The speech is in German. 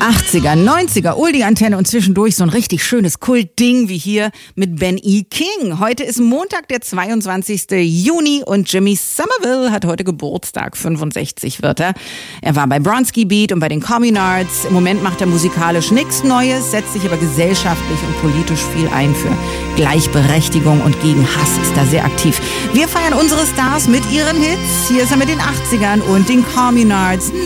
80er, 90er, Oldie-Antenne und zwischendurch so ein richtig schönes Kultding wie hier mit Ben E. King. Heute ist Montag, der 22. Juni und Jimmy Somerville hat heute Geburtstag, 65 wird er. Er war bei Bronski Beat und bei den Communards. Im Moment macht er musikalisch nichts Neues, setzt sich aber gesellschaftlich und politisch viel ein für Gleichberechtigung und gegen Hass, ist da sehr aktiv. Wir feiern unsere Stars mit ihren Hits. Hier ist er mit den 80ern und den Communards.